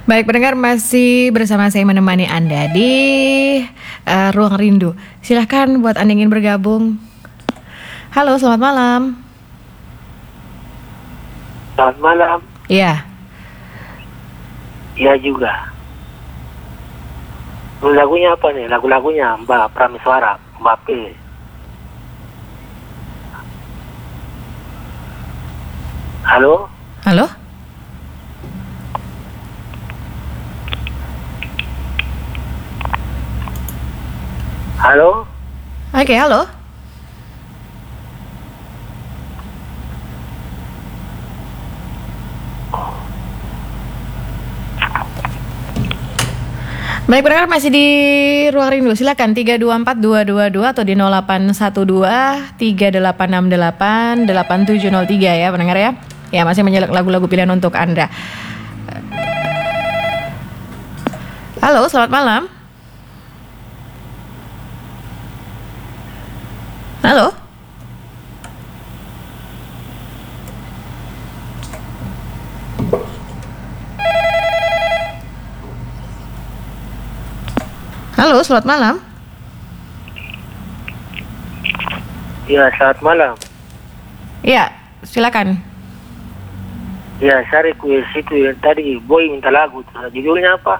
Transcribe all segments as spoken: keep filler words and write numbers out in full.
Baik pendengar, masih bersama saya menemani Anda di uh, Ruang Rindu. Silahkan buat Anda yang ingin bergabung. Halo, selamat malam. Selamat malam. Iya. Iya juga. Lagunya apa nih? Lagu-lagunya Mbak Prameswara, Mbak P. Halo? Halo? Halo? Oke, halo. Baik pendengar, masih di Ruang Rindu. Silakan tiga dua empat dua dua dua atau di nol delapan satu dua tiga delapan enam delapan delapan tujuh nol tiga ya pendengar ya. Ya, masih menyelek lagu-lagu pilihan untuk Anda. Halo, selamat malam. Halo. Halo, selamat malam. Ya, selamat malam. Ya, silakan. Ya, saya request itu yang tadi Boy minta lagu. Judulnya apa?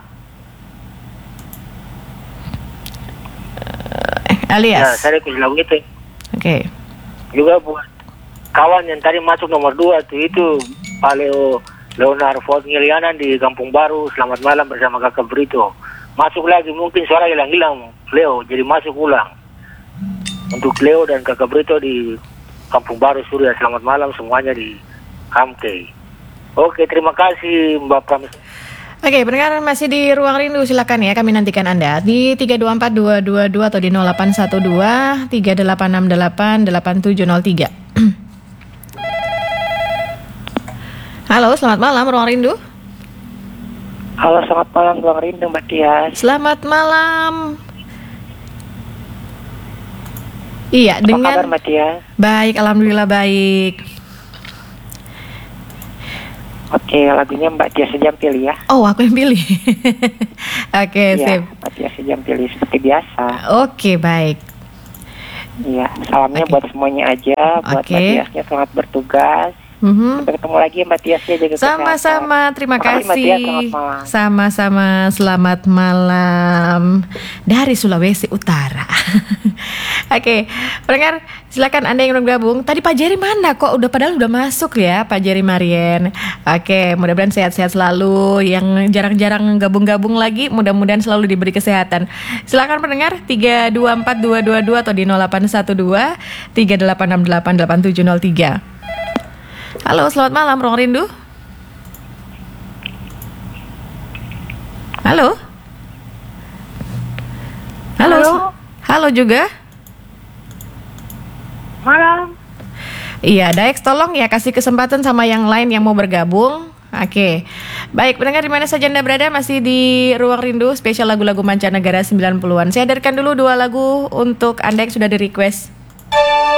Uh, alias. Ya, saya request lagu itu. Oke. Okay. Juga buat kawan yang tadi masuk nomor dua tuh itu Pak Leo Leonard Ford Ngilianan di Kampung Baru. Selamat malam bersama Kakak Brito. Masuk lagi, mungkin suara hilang-hilang Leo, jadi masuk ulang. Untuk Leo dan Kakak Brito di Kampung Baru Surya, selamat malam semuanya di Hamkei. Oke, terima kasih Mbak Pramis. Oke, pendengar masih di Ruang Rindu, silakan ya, kami nantikan Anda di tiga dua empat dua dua dua atau di nol delapan satu dua tiga delapan enam delapan delapan tujuh nol tiga. Halo, selamat malam Ruang Rindu. Halo, selamat malam Ruang Rindu Mbak Tias. Selamat malam. Iya, apa dengan kabar Mbak Tias? Baik, alhamdulillah baik. Oke, lagunya Mbak Tias saja yang pilih ya. Oh, aku yang pilih. Oke, ya, sip. Mbak Tias saja yang pilih seperti biasa. Oke, baik. Iya, salamnya Oke. buat semuanya aja, buat Oke. Mbak Tiasnya selamat bertugas. Mm-hmm. Sampai ketemu lagi Mbak Tiasnya, jaga kesehatan. Sama-sama, terima Makasih, Mbak kasih. Tias, selamat malam. Sama-sama, selamat malam dari Sulawesi Utara. Oke, pendengar, silakan Anda yang bergabung. Tadi Pak Jerry mana kok? Udah padahal udah masuk ya, Pak Jerry Marien. Oke, mudah-mudahan sehat-sehat selalu. Yang jarang-jarang gabung-gabung lagi, mudah-mudahan selalu diberi kesehatan. Silakan pendengar tiga dua empat dua dua dua atau di nol delapan satu dua tiga delapan enam delapan delapan tujuh nol tiga. Halo, selamat malam Ruang Rindu. Halo. Halo. Halo. Halo juga. Malam. Iya, Daex tolong ya kasih kesempatan sama yang lain yang mau bergabung. Oke. Baik, pendengar di mana saja Anda berada, masih di Ruang Rindu spesial lagu-lagu mancanegara sembilan puluhan. Saya hadirkan dulu dua lagu untuk Anda yang sudah di request.